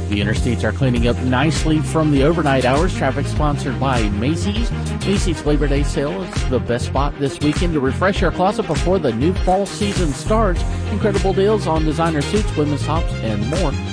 The interstates are cleaning up nicely from the overnight hours. Traffic sponsored by Macy's. Macy's Labor Day sale is the best spot this weekend to refresh your closet before the new fall season starts. Incredible deals on designer suits, women's tops, and more.